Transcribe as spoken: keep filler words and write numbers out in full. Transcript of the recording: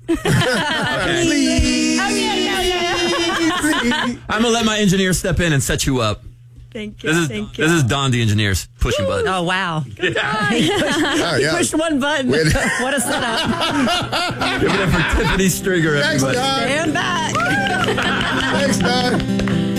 Okay. Please. Oh, yeah, yeah, yeah, yeah. I'm gonna let my engineer step in and set you up. Thank you. This is thank you. this is Don, the engineer's pushing button. Oh, wow. Oh, yeah. Pushed one button. Wait. What a setup. Give it up for Tiffany Stringer, Thanks, everybody. Don. Stand back. Thanks, Don.